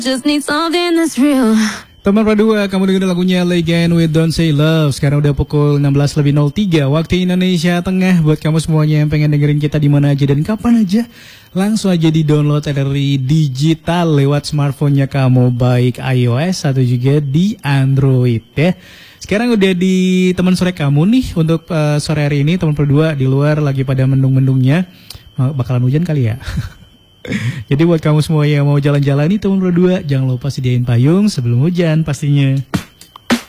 Just need something that's real. Teman Pradua, kamu dengerin lagunya Legend with Don't Say Love. Sekarang udah pukul 16.03 waktu Indonesia Tengah. Buat kamu semuanya yang pengen dengerin kita di mana aja dan kapan aja, langsung aja di download dari digital lewat smartphone-nya kamu, baik iOS atau juga di Android ya. Sekarang udah di teman sore kamu nih untuk sore hari ini. Teman Pradua di luar lagi pada mendung-mendungnya. Bakalan hujan kali ya. Jadi buat kamu semua yang mau jalan-jalan nih teman berdua, jangan lupa sediain payung sebelum hujan pastinya.